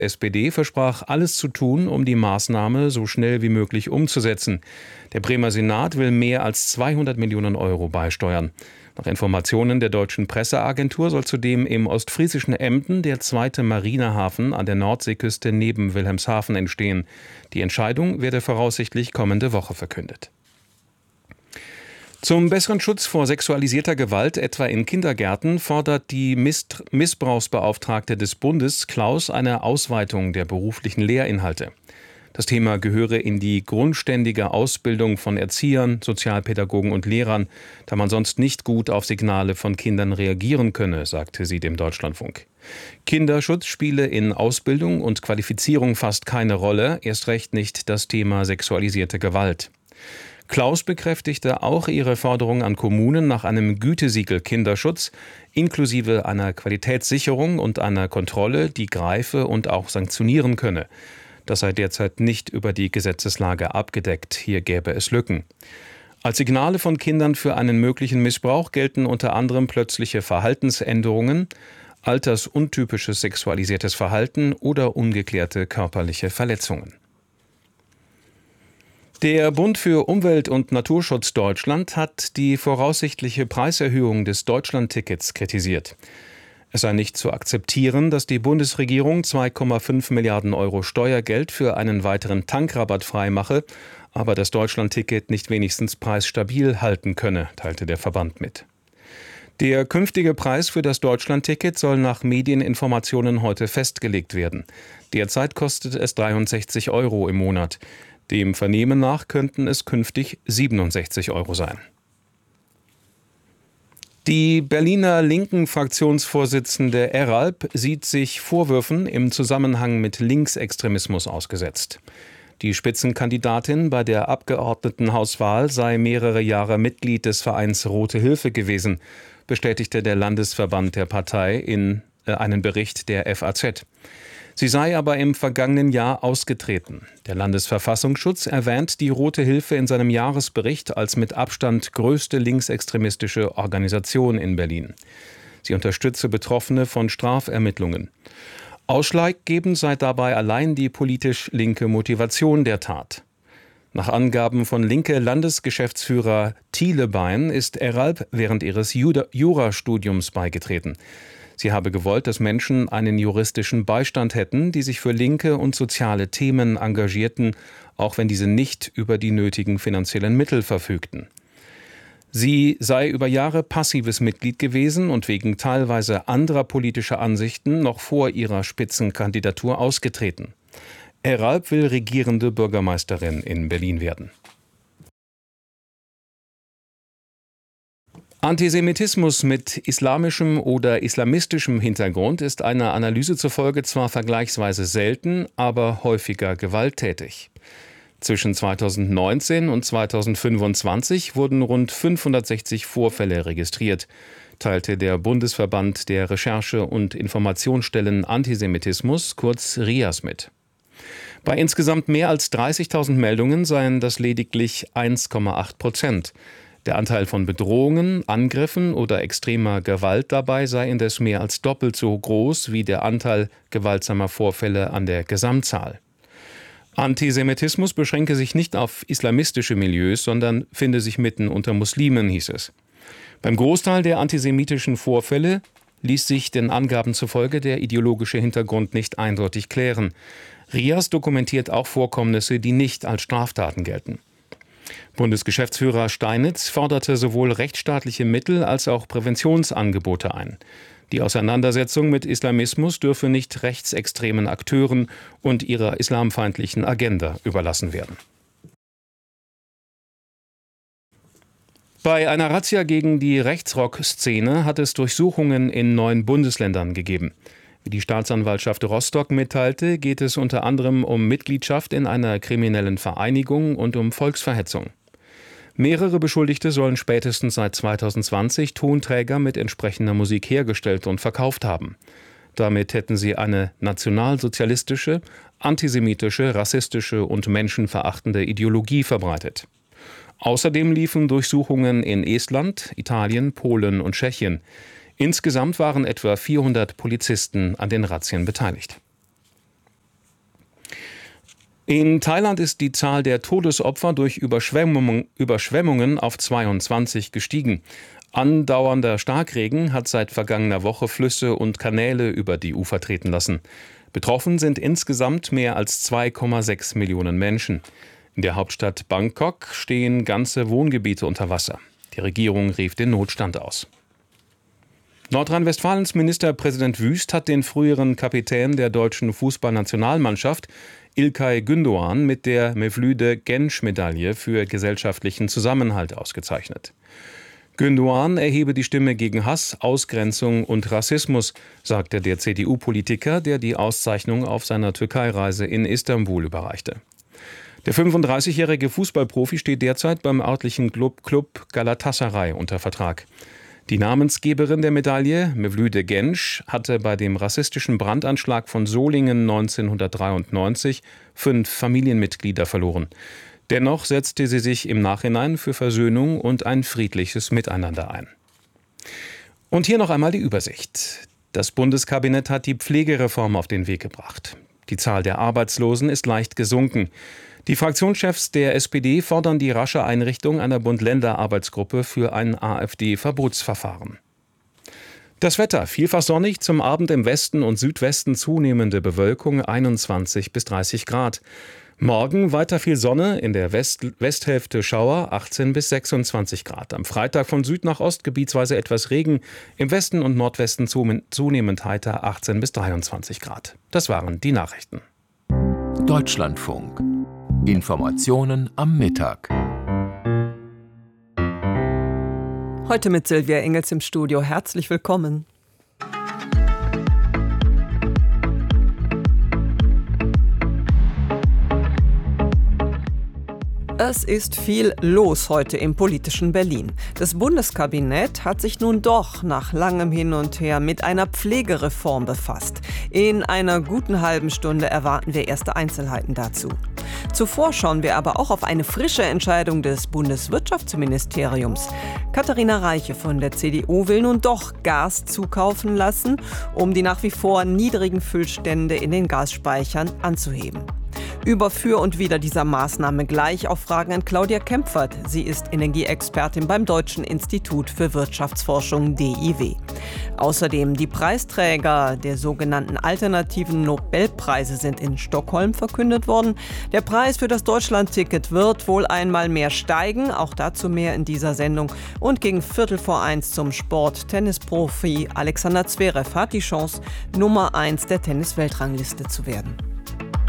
SPD versprach, alles zu tun, um die Maßnahme so schnell wie möglich umzusetzen. Der Bremer Senat will mehr als 200 Millionen Euro beisteuern. Nach Informationen der deutschen Presseagentur soll zudem im ostfriesischen Emden der zweite Marinehafen an der Nordseeküste neben Wilhelmshaven entstehen. Die Entscheidung werde voraussichtlich kommende Woche verkündet. Zum besseren Schutz vor sexualisierter Gewalt, etwa in Kindergärten, fordert die Missbrauchsbeauftragte des Bundes, Klaus, eine Ausweitung der beruflichen Lehrinhalte. Das Thema gehöre in die grundständige Ausbildung von Erziehern, Sozialpädagogen und Lehrern, da man sonst nicht gut auf Signale von Kindern reagieren könne, sagte sie dem Deutschlandfunk. Kinderschutz spiele in Ausbildung und Qualifizierung fast keine Rolle, erst recht nicht das Thema sexualisierte Gewalt. Klaus bekräftigte auch ihre Forderung an Kommunen nach einem Gütesiegel Kinderschutz, inklusive einer Qualitätssicherung und einer Kontrolle, die greife und auch sanktionieren könne. Das sei derzeit nicht über die Gesetzeslage abgedeckt, hier gäbe es Lücken. Als Signale von Kindern für einen möglichen Missbrauch gelten unter anderem plötzliche Verhaltensänderungen, altersuntypisches sexualisiertes Verhalten oder ungeklärte körperliche Verletzungen. Der Bund für Umwelt und Naturschutz Deutschland hat die voraussichtliche Preiserhöhung des Deutschlandtickets kritisiert. Es sei nicht zu akzeptieren, dass die Bundesregierung 2,5 Milliarden Euro Steuergeld für einen weiteren Tankrabatt freimache, aber das Deutschlandticket nicht wenigstens preisstabil halten könne, teilte der Verband mit. Der künftige Preis für das Deutschlandticket soll nach Medieninformationen heute festgelegt werden. Derzeit kostet es 63 Euro im Monat. Dem Vernehmen nach könnten es künftig 67 Euro sein. Die Berliner linken Fraktionsvorsitzende Eralp sieht sich Vorwürfen im Zusammenhang mit Linksextremismus ausgesetzt. Die Spitzenkandidatin bei der Abgeordnetenhauswahl sei mehrere Jahre Mitglied des Vereins Rote Hilfe gewesen, bestätigte der Landesverband der Partei in einen Bericht der FAZ. Sie sei aber im vergangenen Jahr ausgetreten. Der Landesverfassungsschutz erwähnt die Rote Hilfe in seinem Jahresbericht als mit Abstand größte linksextremistische Organisation in Berlin. Sie unterstütze Betroffene von Strafermittlungen. Ausschlaggebend sei dabei allein die politisch linke Motivation der Tat. Nach Angaben von Linke-Landesgeschäftsführer Thielebein ist Eralp während ihres Jurastudiums beigetreten. Sie habe gewollt, dass Menschen einen juristischen Beistand hätten, die sich für linke und soziale Themen engagierten, auch wenn diese nicht über die nötigen finanziellen Mittel verfügten. Sie sei über Jahre passives Mitglied gewesen und wegen teilweise anderer politischer Ansichten noch vor ihrer Spitzenkandidatur ausgetreten. Eralp will regierende Bürgermeisterin in Berlin werden. Antisemitismus mit islamischem oder islamistischem Hintergrund ist einer Analyse zufolge zwar vergleichsweise selten, aber häufiger gewalttätig. Zwischen 2019 und 2025 wurden rund 560 Vorfälle registriert, teilte der Bundesverband der Recherche- und Informationsstellen Antisemitismus, kurz RIAS, mit. Bei insgesamt mehr als 30.000 Meldungen seien das lediglich 1,8%. Der Anteil von Bedrohungen, Angriffen oder extremer Gewalt dabei sei indes mehr als doppelt so groß wie der Anteil gewaltsamer Vorfälle an der Gesamtzahl. Antisemitismus beschränke sich nicht auf islamistische Milieus, sondern finde sich mitten unter Muslimen, hieß es. Beim Großteil der antisemitischen Vorfälle ließ sich den Angaben zufolge der ideologische Hintergrund nicht eindeutig klären. RIAS dokumentiert auch Vorkommnisse, die nicht als Straftaten gelten. Bundesgeschäftsführer Steinitz forderte sowohl rechtsstaatliche Mittel als auch Präventionsangebote ein. Die Auseinandersetzung mit Islamismus dürfe nicht rechtsextremen Akteuren und ihrer islamfeindlichen Agenda überlassen werden. Bei einer Razzia gegen die Rechtsrock-Szene hat es Durchsuchungen in 9 Bundesländern gegeben. Wie die Staatsanwaltschaft Rostock mitteilte, geht es unter anderem um Mitgliedschaft in einer kriminellen Vereinigung und um Volksverhetzung. Mehrere Beschuldigte sollen spätestens seit 2020 Tonträger mit entsprechender Musik hergestellt und verkauft haben. Damit hätten sie eine nationalsozialistische, antisemitische, rassistische und menschenverachtende Ideologie verbreitet. Außerdem liefen Durchsuchungen in Estland, Italien, Polen und Tschechien. Insgesamt waren etwa 400 Polizisten an den Razzien beteiligt. In Thailand ist die Zahl der Todesopfer durch Überschwemmungen auf 22 gestiegen. Andauernder Starkregen hat seit vergangener Woche Flüsse und Kanäle über die Ufer treten lassen. Betroffen sind insgesamt mehr als 2,6 Millionen Menschen. In der Hauptstadt Bangkok stehen ganze Wohngebiete unter Wasser. Die Regierung rief den Notstand aus. Nordrhein-Westfalens Ministerpräsident Wüst hat den früheren Kapitän der deutschen Fußballnationalmannschaft İlkay Gündoğan mit der Mevlüde-Genç-Medaille für gesellschaftlichen Zusammenhalt ausgezeichnet. Gündoğan erhebe die Stimme gegen Hass, Ausgrenzung und Rassismus, sagte der CDU-Politiker, der die Auszeichnung auf seiner Türkei-Reise in Istanbul überreichte. Der 35-jährige Fußballprofi steht derzeit beim örtlichen Club Galatasaray unter Vertrag. Die Namensgeberin der Medaille, Mevlüde Genç, hatte bei dem rassistischen Brandanschlag von Solingen 1993 5 Familienmitglieder verloren. Dennoch setzte sie sich im Nachhinein für Versöhnung und ein friedliches Miteinander ein. Und hier noch einmal die Übersicht. Das Bundeskabinett hat die Pflegereform auf den Weg gebracht. Die Zahl der Arbeitslosen ist leicht gesunken. Die Fraktionschefs der SPD fordern die rasche Einrichtung einer Bund-Länder-Arbeitsgruppe für ein AfD-Verbotsverfahren. Das Wetter: vielfach sonnig, zum Abend im Westen und Südwesten zunehmende Bewölkung, 21 bis 30 Grad. Morgen weiter viel Sonne, in der Westhälfte Schauer, 18 bis 26 Grad. Am Freitag von Süd nach Ost gebietsweise etwas Regen, im Westen und Nordwesten zunehmend heiter, 18 bis 23 Grad. Das waren die Nachrichten. Deutschlandfunk. Informationen am Mittag. Heute mit Silvia Engels im Studio. Herzlich willkommen. Es ist viel los heute im politischen Berlin. Das Bundeskabinett hat sich nun doch nach langem Hin und Her mit einer Pflegereform befasst. In einer guten halben Stunde erwarten wir erste Einzelheiten dazu. Zuvor schauen wir aber auch auf eine frische Entscheidung des Bundeswirtschaftsministeriums. Katharina Reiche von der CDU will nun doch Gas zukaufen lassen, um die nach wie vor niedrigen Füllstände in den Gasspeichern anzuheben. Über für und wider dieser Maßnahme gleich auf Fragen an Claudia Kempfert. Sie ist Energieexpertin beim Deutschen Institut für Wirtschaftsforschung DIW. Außerdem die Preisträger der sogenannten alternativen Nobelpreise sind in Stockholm verkündet worden. Der Preis für das Deutschlandticket wird wohl einmal mehr steigen. Auch dazu mehr in dieser Sendung. Und gegen 1:15 zum Sport. Tennisprofi Alexander Zverev hat die Chance, Nummer 1 der Tennis-Weltrangliste zu werden.